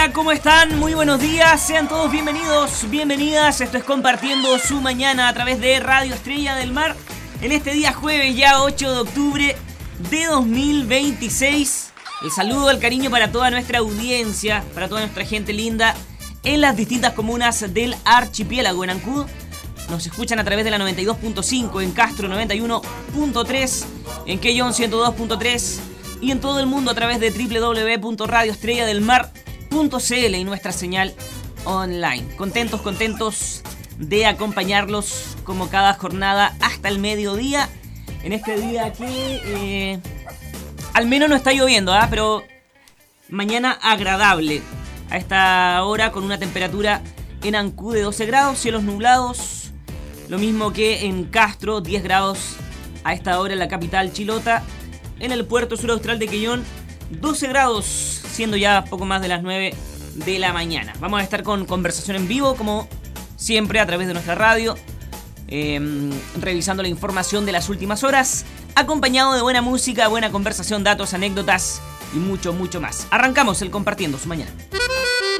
Hola, ¿cómo están? Muy buenos días, sean todos bienvenidos, bienvenidas. Esto es Compartiendo su Mañana a través de Radio Estrella del Mar. En este día jueves, ya 8 de octubre de 2026. El saludo, el cariño para toda nuestra audiencia, para toda nuestra gente linda en las distintas comunas del archipiélago. En Ancud nos escuchan a través de la 92.5, en Castro 91.3, en Quellón 102.3 y en todo el mundo a través de www.radioestrelladelmar.cl y nuestra señal online. Contentos de acompañarlos como cada jornada hasta el mediodía. En este día que al menos no está lloviendo, pero mañana agradable. A esta hora con una temperatura en Ancud de 12 grados, cielos nublados. Lo mismo que en Castro, 10 grados a esta hora en la capital chilota. En el puerto sur austral de Quellón, 12 grados, siendo ya poco más de las 9 de la mañana. Vamos a estar con conversación en vivo, como siempre, a través de nuestra radio, revisando la información de las últimas horas, acompañado de buena música, buena conversación, datos, anécdotas y mucho más. Arrancamos el Compartiendo su Mañana.